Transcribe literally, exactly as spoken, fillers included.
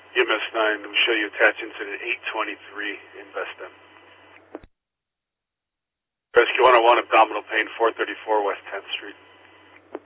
U M S nine, we show you attached incident eight twenty-three in Vestem. Rescue one oh one, abdominal pain, four thirty-four West tenth Street.